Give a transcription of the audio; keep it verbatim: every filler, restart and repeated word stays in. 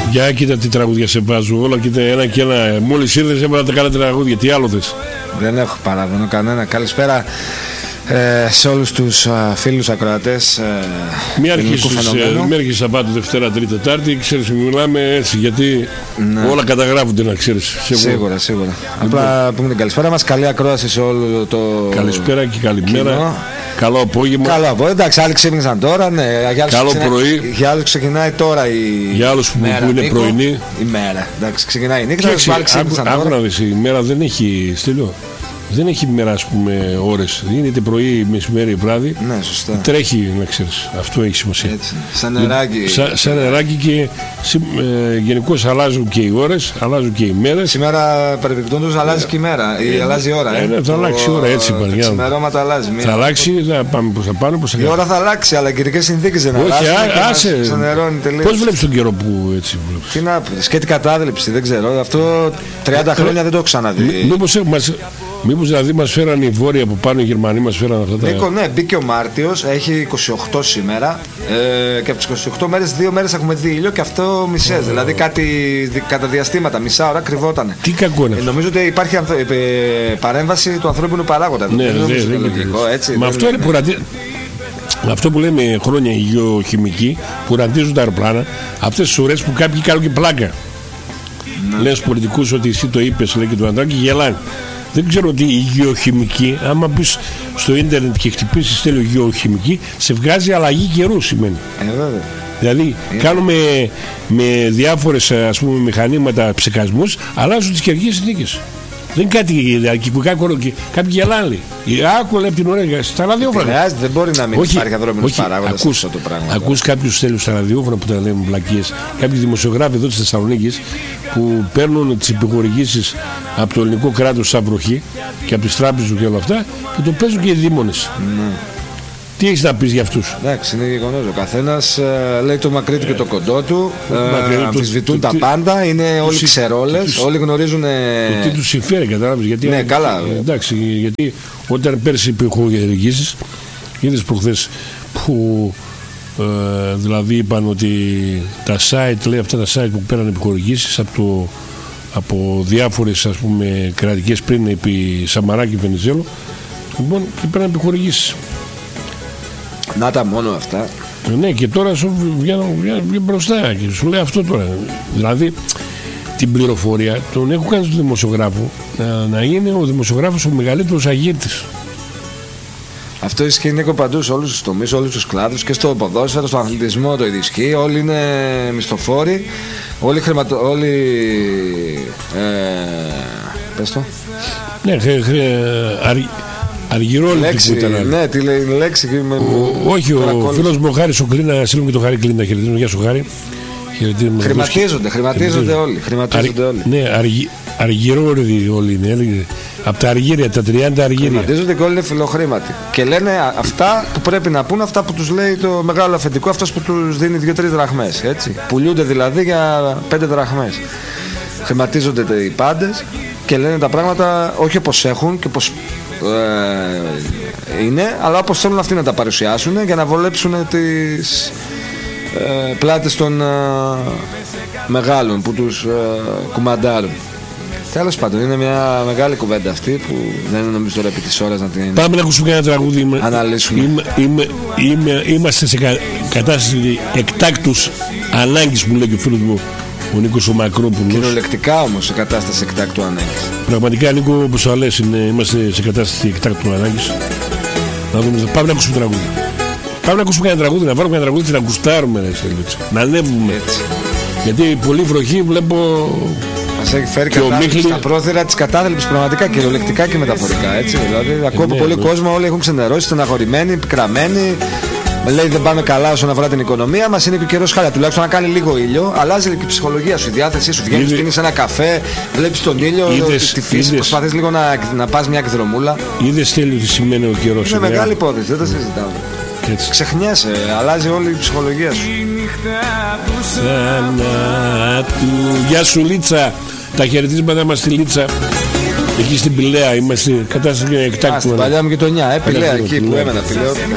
Για κοίτα τι τραγούδια σε βάζω. Όλα κοίτα ένα και ένα. Μόλις ήρθες έβαλα τα καλά τραγούδια. Τι άλλο θες? Δεν έχω παράδειγμα κανένα. Καλησπέρα ε, σε όλους τους α, φίλους ακροατές ε, Μην αρχίσεις Σαββάτο, Δευτέρα, Τρίτη, Τετάρτη. Ξέρεις, μιλάμε έτσι γιατί ναι. όλα καταγράφονται, να ξέρεις. Σίγουρα, σίγουρα. Απλά πούμε την καλησπέρα μας. Καλή ακρόαση σε όλο το. Καλησπέρα και καλημέρα. Κοινό. Καλό απόγευμα. Καλό απόγευμα. Εντάξει, άλλοι ξύπνησαν τώρα. Ναι. Για Καλό ξεκινά... πρωί. Για άλλους ξεκινάει τώρα η. Για άλλους που, μέρα, που είναι Νίκο, πρωινή. Η μέρα. Εντάξει, ξεκινάει η νύχτα. Άκου να δεις, η μέρα δεν έχει στήλο. Δεν έχει μέρα, ας πούμε, ώρες. Είναι είτε πρωί, μεσημέρι, βράδυ. Ναι, σωστά. Τρέχει, να ξέρεις. Αυτό έχει σημασία. Έτσι. Σαν νεράκι. Σα, σαν νεράκι και ε, γενικώς αλλάζουν και οι ώρες, αλλάζουν και οι μέρες. Σήμερα παρεμπιπτόντως αλλάζει και η μέρα. Ε, ή αλλάζει η ώρα. Ε, ε, ναι, θα αλλάξει η ώρα, έτσι είπαν. Τα ξημερώματα αλλάζει. Θα αλλάξει, θα πάμε προς τα πάνω, προς τα κάτω. Η ώρα θα αλλάξει, αλλά οι καιρικές συνθήκες δεν αλλάζουν. Όχι, άσε. Πώς βλέπεις τον καιρό που έτσι βλέπεις? Τι να πει, σκέτη κατάδλιψη, δεν ξέρω. Αυτό τριάντα χρόνια δεν το έχω ξαναδεί. Μήπως μας. Μήπως δηλαδή μας φέραν οι βόρειοι από πάνω, οι Γερμανοί μας φέραν αυτά τα. Νίκο, ναι, μπήκε ο Μάρτιος, έχει είκοσι οκτώ σήμερα ε, και από τις είκοσι οκτώ μέρες, δύο μέρες έχουμε δει ήλιο και αυτό μισές. Oh. Δηλαδή κάτι κατά διαστήματα, μισά ώρα κρυβόταν. Τι κακό είναι. Ε, νομίζω ότι υπάρχει ανθ, ε, παρέμβαση του ανθρώπινου παράγοντα. Ναι, δεν είναι δε, λογικό, έτσι. Μα αυτό είναι που ρατι... Αυτό που λέμε χρόνια οι γεωχημικοί που ραντίζουν τα αεροπλάνα, αυτές τις ώρες που κάποιοι κάνουν και πλάκα. Ναι. Λες πολιτικούς ότι εσύ το είπες, λέει και του Αντράκη, γελάνε. Δεν ξέρω ότι η γεωχημική, άμα μπεις στο ίντερνετ και χτυπήσεις τέλειο γεωχημική, σε βγάζει αλλαγή καιρού σημαίνει. Ε, βέβαια. Δηλαδή ε. κάνουμε με διάφορες, ας πούμε, μηχανήματα ψεκασμούς, αλλάζουν τις καιρικές συνθήκες. Δεν είναι κάτι αρκικουκά και κάποιοι γελάνε. Άκου λέει από την ωραία στα ραδιόφωνα. Δεν μπορεί να μην όχι, υπάρχει αδρόμενος παράγοντας αυτό το πράγμα. Ακούς κάποιους τέλους στα ραδιόφωνα που τα λέμε βλακίες, κάποιοι δημοσιογράφοι εδώ της Θεσσαλονίκης που παίρνουν τις επιχορηγήσεις από το ελληνικό κράτος σαν βροχή και από τις τράπεζες και όλα αυτά και το παίζουν και οι δήμονες. Ναι. Τι έχεις να πεις για αυτούς? Εντάξει, είναι γεγονός. Ο καθένας ε, λέει το μακρύ του και το κοντό του. Ε, αμφισβητούν τα πάντα. Είναι όλοι ξερόλες. Όλοι γνωρίζουν. Ε... Το τι τους συμφέρει, κατάλαβες? Γιατί, ναι, καλά. Ε, εντάξει, γιατί όταν πέρσι επιχορηγήσεις, είδες προχθές που ε, δηλαδή είπαν ότι τα site, λέει αυτά τα site που πέραν επιχορηγήσεις από, το, από διάφορες, ας πούμε, κρατικές πριν επί Σαμαρά και Βενιζέλο, λοιπόν, και πέραν επιχορηγήσεις. Να τα μόνο αυτά. Ναι, και τώρα σου βγαίνω, βγαίνω, βγαίνω μπροστά και σου λέει αυτό τώρα. Δηλαδή την πληροφορία τον έχω κάνει στον δημοσιογράφο να, να είναι ο δημοσιογράφος ο μεγαλύτερος αγίτης. Αυτό ισχύει, Νίκο, παντού σε όλους τους τομείς, σε όλους τους κλάδους, και στο ποδόσφαιρο, στον αθλητισμό το ίδιο ισχύει. Όλοι είναι μισθοφόροι, όλοι χρηματο... όλοι... Ε... πες το. Ναι, χρε, χρε, αρ... αργυρόληπτη που ήταν. Ναι, τη λέει λέξη. Με, ο, όχι, ο φίλος μου ο Χάρης ο Κλίνα, στείλουμε και το Χάρη Κλίνα. Χαιρετίζουμε, γεια σου Χάρη. Χρηματίζονται, χρηματίζονται όλοι. Χρηματίζονται όλοι. Ναι, αργυ, αργυρόληπτοι όλοι είναι. Από τα αργύρια, τα τριάντα αργύρια. Χρηματίζονται και όλοι είναι φιλοχρήματοι. Και λένε αυτά που πρέπει να πούν, αυτά που τους λέει το μεγάλο αφεντικό, αυτός που τους δίνει δύο-τρεις δραχμές. Έτσι. Πουλούνται δηλαδή για πέντε δραχμές. Χρηματίζονται οι πάντες και λένε τα πράγματα όχι όπως έχουν και όπως ε, είναι, αλλά όπως θέλουν αυτοί να τα παρουσιάσουν για να βολέψουν τις ε, πλάτες των ε, μεγάλων που τους ε, κουμαντάρουν. Τέλος πάντων, είναι μια μεγάλη κουβέντα αυτή που δεν είναι νομίζω τώρα επί της ώρας να την πάμε να ακούσουμε ένα τραγούδι. Αναλύσουμε. Είμαι, είμαι, είμαι, είμαστε σε κα, κατάσταση εκτάκτους ανάγκης που λέει και ο φίλος μου ο Νίκος ο Μακρόπουλος. Κυριολεκτικά όμως σε κατάσταση εκτάκτου ανάγκης. Πραγματικά, Νίκο, όπως το λες, είμαστε σε κατάσταση εκτάκτου ανάγκης. Να δούμε, πάμε να ακούσουμε τραγούδι. Πάμε να ακούσουμε ένα τραγούδι, να βάλουμε ένα τραγούδι και να γουστάρουμε, να ανέβουμε. Έτσι. Γιατί πολύ βροχή βλέπω. Μας έχει φέρει κατάθλιψη στα πρόθυρα της κατάθλιψης, πραγματικά κυριολεκτικά και μεταφορικά. Έτσι. Δηλαδή, ακούω από πολύ κόσμο, όλοι έχουν ξενερώσει, στεναχωρημένοι, πικραμένοι. Λέει δεν πάμε καλά όσον αφορά την οικονομία μας, είναι και ο καιρός χάλια. Τουλάχιστον να κάνει λίγο ήλιο, αλλάζει και η ψυχολογία σου, η διάθεσή σου. Βγαίνεις, πίνεις ένα καφέ, βλέπεις τον ήλιο, είδες, τη φύση, προσπαθείς λίγο να, να πας μια εκδρομούλα. Είδες τέλειο τι σημαίνει ο καιρός. Είναι μεγάλη υπόθεση, δεν τα συζητάμε. Έτσι. Ξεχνιέσαι, αλλάζει όλη η ψυχολογία σου. Γεια σου Λίτσα, τα χαιρετίσματα μας στη Λίτσα. Εκεί στην Πηλαία είμαστε, κατάσταση εκτάκτου. Στην παλιά μου γειτονιά, ε, Πηλαία, εκεί που έμενα, Πηλαία.